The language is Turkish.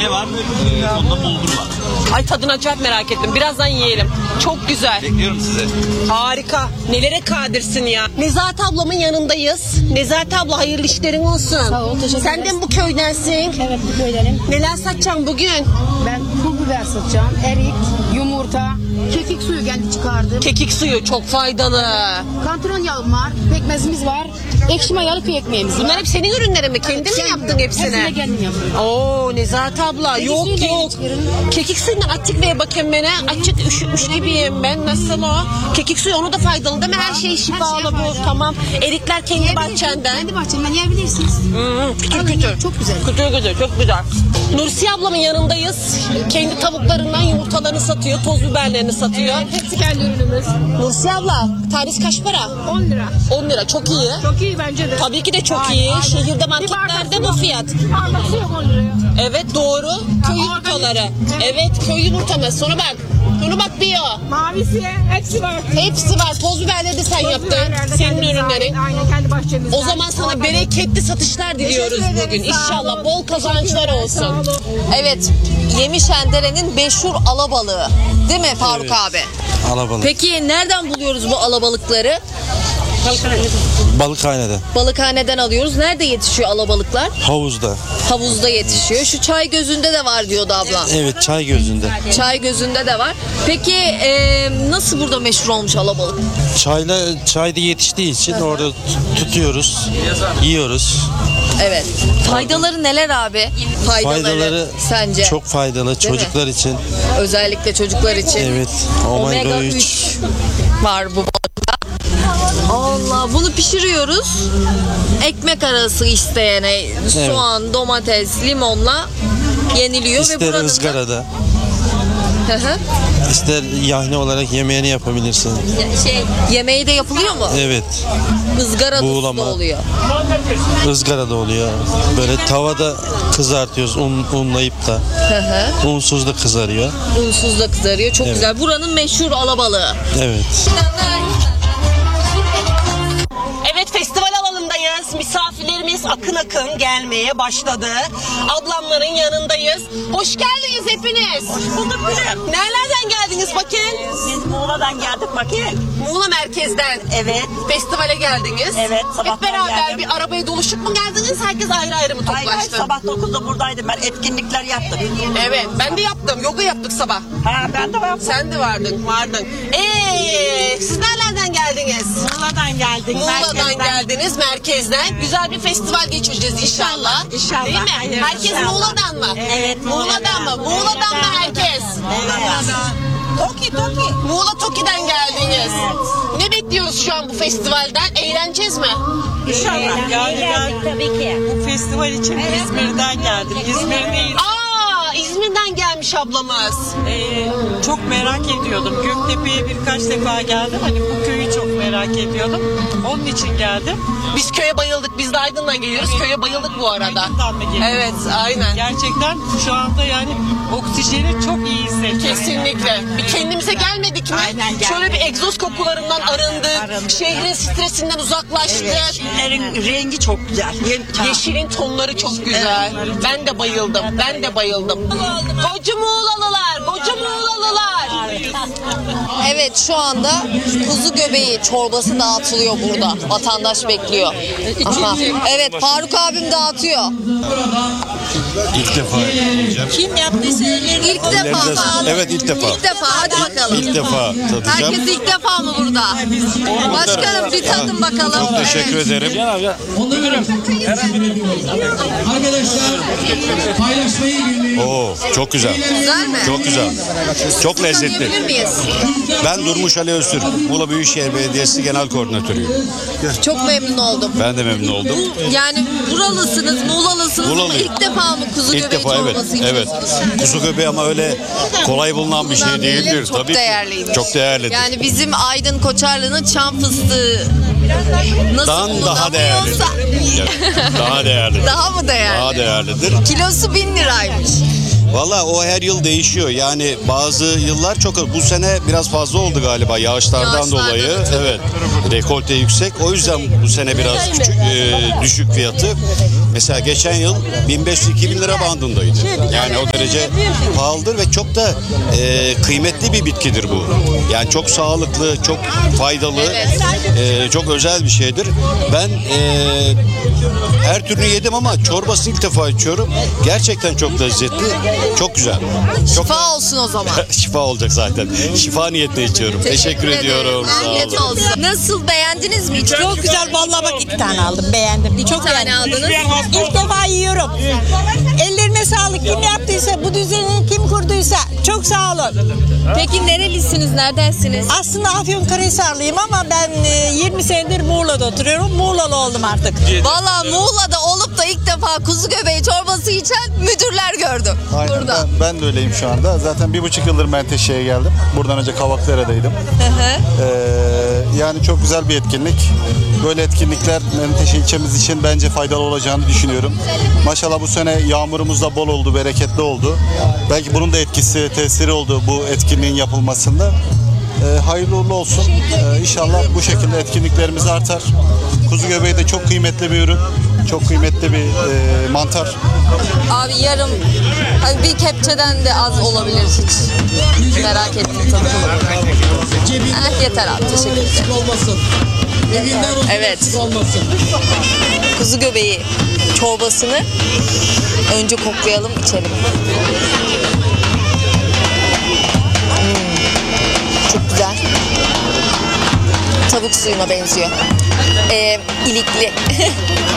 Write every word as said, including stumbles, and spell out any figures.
kelle var. Ee, ondan bulgur var. Ay tadını acayip merak ettim. Birazdan yiyelim. Çok güzel. Bekliyorum sizi. Harika. Nelere kadirsin ya. Nezahat ablamın yanındayız. Nezahat abla hayırlı işlerin olsun. Sağ ol, teşekkür Sen de ederiz. mi bu köydensin? Evet, bu köylerim. Neler satacaksın bugün? Ben pul biber satacağım. Erik, yumurta, kekik suyu kendi çıkardım. Kekik suyu çok faydalı. Kantron yağım var, pekmezimiz var. Ekşi mayalı köy ekmeğimiz var. Bunlar hep senin ürünlerin mi? Kendin mi yaptın hepsini? Hepsini de kendim yapıyorum. Oo Nezahat abla. Kekik yok suyuyla yok. içiyorum. Kekik suyundan açık ver bakayım bana. Açık üşütmüş gibiyim ben. Nasıl o? Kekik suyu onu da faydalı değil mi? Her şey şifalı şeye bu. faydalı. Tamam. Erikler kendi bahçenden. Kendi bahçemden yiyebilirsiniz. Hmm, kütür Alın, kütür. çok güzel. Kütür kütür çok güzel. Nursiye ablamın yanındayız. Kendi tavuklarından yumurtalarını satıyor. Toz biberlerini satıyor. Hepsi kendi ürünümüz. Nursiye abla tanesi kaç para? on lira. on lira çok iyi. Çok iyi bence de. Tabii ki de çok Aynen, iyi. aynen. Şehirde Bir marketlerde bardak bu su fiyat. yok. Bir bardak su yok on liraya. Evet doğru. Köy Ha, yumurtaları. organik. Evet köy yumurtamız. Sonra bak. Sonra bak diyor. Mavisi hepsi var. Hepsi var. Toz biberleri de sen yaptın. Biberlerde Senin kendimiz ürünlerin. ait. Aynen kendi bahçemizden. O zaman sana Organik. bereketli satışlar diliyoruz Teşekkür ederim, bugün. sağ İnşallah olun. bol kazançlar Teşekkür ederim, olsun. sağ olun. Evet, Yemişendere'nin meşhur alabalığı. Değil mi Faruk abi? Alabalık. Peki nereden buluyoruz bu alabalıkları? Balıkhanede. Balıkhaneden alıyoruz. Nerede yetişiyor alabalıklar? Havuzda. Havuzda yetişiyor. Şu çay gözünde de var diyordu abla. Evet, çay gözünde. Çay gözünde de var. Peki e, nasıl burada meşhur olmuş alabalık? Çayla çayda yetiştiği için orada tut- tutuyoruz, yiyoruz. Evet. Faydaları neler abi? Faydaları, Faydaları sence? çok faydalı mi? çocuklar için. Özellikle çocuklar için. Evet. Omega üç var bu balıkta. Allah, bunu pişiriyoruz. Ekmek arası isteyene soğan, domates, limonla yeniliyor ve İster buranın da- ızgarada, Hı hı. ister yahni olarak yemeğini yapabilirsin. şey yemeği de yapılıyor mu? Evet. Izgara da Buğulama. oluyor. Izgarada oluyor. Böyle tavada kızartıyoruz un, unlayıp da. Hı hı. Unsuz da kızarıyor. Unsuz da kızarıyor. Çok Evet. güzel. Buranın meşhur alabalığı. Evet. Evet festival alanındayız. Misafirlerimiz akın akın gelmeye başladı. Ablamların yanındayız. Hoş geldiniz hepiniz. Hoş bulduk gülüm. Nerelerden geldiniz bakın? Biz Muğla'dan geldik bakayım. Muğla merkezden. Evet. Festivale geldiniz. Evet, Hep sabahtan beraber geldim. bir arabaya doluşup mu geldiniz? Herkes ayrı ayrı mı Hayır, hayır, toplaştı? sabah dokuzda buradaydım ben. Etkinlikler yaptık. Evet ben de yaptım. Yoga yaptık sabah. Ha, ben de yaptım. Sen de vardın, vardın. Eee siz nerelerden geldiniz? Muğla'dan geldik. Muğla'dan merkezden. geldiniz, merkezden. Güzel bir festival geçireceğiz inşallah. İnşallah. Değil mi? Hayır, herkes inşallah. Muğla'dan mı? Evet, Muğla'dan mı? Muğla'dan mı herkes? Toki Toki. Muğla Toki'den geldiniz. Ne bekliyoruz şu an bu festivalden? Eğleneceğiz mi? İnşallah. Yani ben tabii ki. bu festival için İzmir'den geldim. İzmir'deyiz. Aa, İzmir'den gelmiş ablamız. Ee, çok merak ediyordum. Göktepe'ye birkaç defa geldim. Hani bu köyü çok merak ediyordum. Onun için geldim. Biz köye bayıldık. Biz de Aydın'dan geliyoruz. Köye bayıldık bu arada. Aydın'dan mı geliyorsunuz? Evet, aynen. Gerçekten şu anda yani oksijeni çok iyi hissediyorum. Kesinlikle. Bir kendimize gelmedik mi? Aynen, geldik. Şöyle bir egzoz kokularından arındık. Arındık. Şehrin stresinden uzaklaştık. Yeşillerin rengi çok güzel. Ye- Yeşilin tonları çok güzel. Ben de bayıldım. Ben de bayıldım. Koca Muğlalılar, koca Muğlalılar. Evet, şu anda kuzu göbeği çorbası dağıtılıyor burada. Vatandaş bekliyor. Aha. Evet, Faruk abim dağıtıyor. İlk defa yiyeceğim. Kim yaptıysa ellerini İlk defa mı? Evet, ilk defa. İlk defa, hadi bakalım. İlk defa tadacağım. Herkes ilk defa mı burada? Başkanım bir tadın bakalım. Çok teşekkür Evet. ederim. Arkadaşlar paylaşmayı günlüğü. Oo, çok güzel. Güzel mi? Çok güzel. Çok Tanıyabilir lezzetli. miyiz? Ben Durmuş Ali Öztürk, Muğla Büyükşehir Belediyesi Genel Koordinatörüyüm. Çok memnun oldum. Ben de memnun oldum. Yani buralısınız, Muğlalısınız ama Muğlalıyım. ilk defa mı kuzu İlk göbeği defa evet. çorbası Evet. içiyorsunuz? Kuzu göbeği ama öyle kolay bulunan bir şey Bulunan değil, değildir. çok Tabii ki. değerliymiş. Çok değerlidir. Yani bizim Aydın Koçarlı'nın çam fıstığı nasıl Dan daha bulunamıyorsa değerlidir. Yani daha değerlidir. daha mı değerli? Daha değerlidir. Kilosu bin liraymış. Valla o her yıl değişiyor. Yani bazı yıllar çok, bu sene biraz fazla oldu galiba yağışlardan, Yağışlardan dolayı. ötürü. Evet. Rekolte yüksek. O yüzden bu sene biraz küçük, e, düşük fiyatı. Mesela geçen yıl bin beş yüz iki bin lira bandındaydı. Yani o derece pahalıdır ve çok da e, kıymetli bir bitkidir bu. Yani çok sağlıklı, çok faydalı, e, çok özel bir şeydir. Ben e, her türlü yedim ama çorbasını ilk defa içiyorum. Gerçekten çok lezzetli, çok güzel. Çok Şifa olsun o zaman. şifa olacak zaten. Şifa niyetine içiyorum. Teşekkür, ediyorum. Sağ Afiyet olun. olsun. Nasıl, beğendiniz mi? Çok, Çok güzel vallahi bak iki tane aldım beğendim. Çok tane beğendim. aldınız. İlk defa yiyorum. Ellerine sağlık. Kim yaptıysa, bu düzeni kim kurduysa çok sağ olun. Peki nerelisiniz? Neredensiniz? Aslında Afyonkarahisarlıyım ama ben e, yirmi senedir Muğla'da oturuyorum. Muğla'lı oldum artık. Valla Muğla'da olup da ilk defa kuzu göbeği çorbası içen müdürler gördüm. Aynen, Burada. Ben, ben de öyleyim şu anda. Zaten bir buçuk yıldır Menteşe'ye geldim. Buradan önce Kavakdere'deydim. Ee, yani çok güzel bir etkinlik. Böyle etkinlikler Menteşe ilçemiz için bence faydalı olacağını düşünüyorum. Maşallah bu sene yağmurumuz da bol oldu, bereketli oldu. Belki bunun da etkisi, tesiri oldu bu etkinliğin yapılmasında. Ee, hayırlı uğurlu olsun. Ee, İnşallah bu şekilde etkinliklerimiz artar. Kuzu göbeği de çok kıymetli bir ürün. Çok kıymetli bir e, mantar. Abi yarım, hani bir kepçeden de az olabilir hiç. Merak ettim tabii. Eh, yeter abi, teşekkür ederim. Olmasın. Evinden uzun Evet. olmasın. Kuzu göbeği çorbasını önce koklayalım, içelim. Hmm, çok güzel. Tavuk suyuna benziyor. Ee, ilikli.